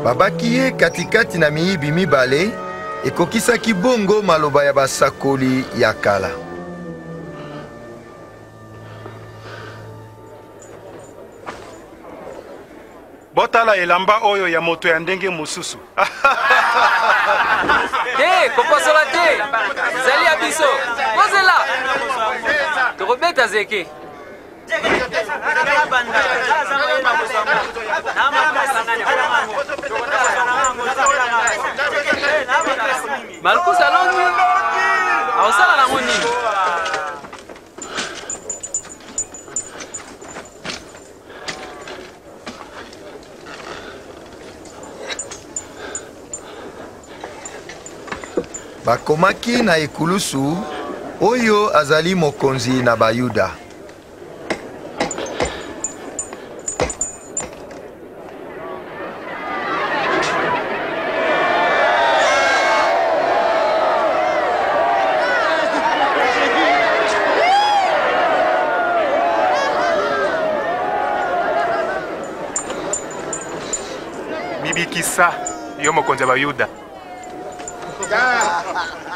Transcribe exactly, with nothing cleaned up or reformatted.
babaki ye katikati na miyibi mibale ekokisaki bongo maloba ya basakoli ya kala. Botala elamba oyo ya moto ya ndenge mususu. Te, koposola te. Zali abiso. Pozela. Tokobeta zeke. Malkus alongi. Awasala na ngoni. Bakomaki na ekulusu oyo azali mokonzi na Bayuda. Bibikisa yo mokonzi wa Bayuda.